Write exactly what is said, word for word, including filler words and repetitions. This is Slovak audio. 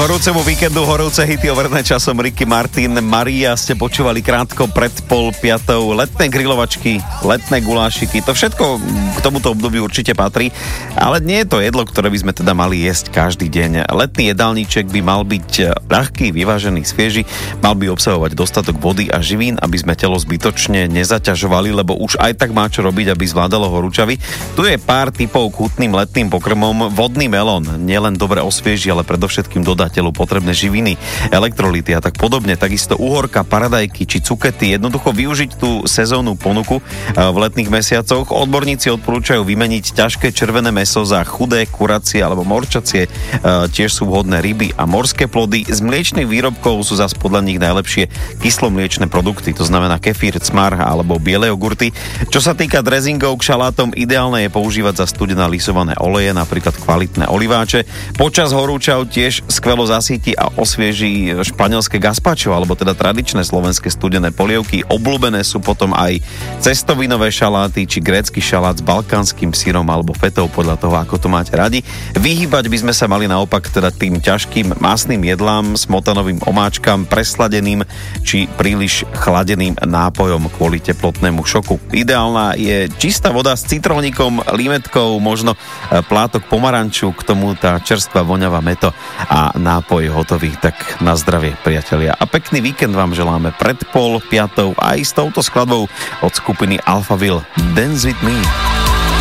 horúcemu víkendu horúce hity overené časom Ricky Martin, Maria, ste počúvali krátko pred pol piatou, letné grilovačky, letné gulášiky, to všetko k tomuto obdobiu určite patrí, ale nie je to jedlo, ktoré by sme teda mali jesť každý deň. Letný jedálniček by mal byť ľahký, vyvážený, svieži, mal by obsahovať dostatok vody a živín, aby sme telo zbytočne nezaťažovali, lebo už aj tak má čo robiť, aby zvládalo horúčavy. Tu je pár typov k chutným letným pokrmom. Vodný melón nielen dobre osvieži, ale predovšetkým dodá telu potrebné živiny, elektrolyty a tak podobne. Takisto uhorka, paradajky či cukety. Jednoducho využiť tú sezónnu ponuku v letných mesiacoch. Odborníci odporúčajú vymeniť ťažké červené mäso za chudé, kuracie alebo morčacie. Tiež sú vhodné ryby a morské plody. Z mliečnych výrobkov sú zas podľa nich najlepšie kyslomliečne produkty, to znamená kefír, cmar alebo biele jogurty. Čo sa týka dressingov k šalátom, ideálne je používať za studená lisované oleje, napríklad kvalitné oliváče. Počas horúčav tiež skvelo zasíti a osvieží španielské gazpacho, alebo teda tradičné slovenské studené polievky. Obľúbené sú potom aj cestovinové šaláty, či grécky šalát s balkánskym syrom alebo fetou, podľa toho, ako to máte radi. Vyhýbať by sme sa mali naopak teda tým ťažkým masným jedlám, smotanovým omáčkam, presladeným či príliš chladeným nápojom kvôli teplotnému šoku. Ideálna je čistá voda s citrónikom, limetkou, možno plátok pomaranču, k tomu tá čerstvá voňavá meto a nápoj hotový. Tak na zdravie, priatelia. A pekný víkend vám želáme pred pol piatou aj s touto skladbou od skupiny Alphaville Dance With Me.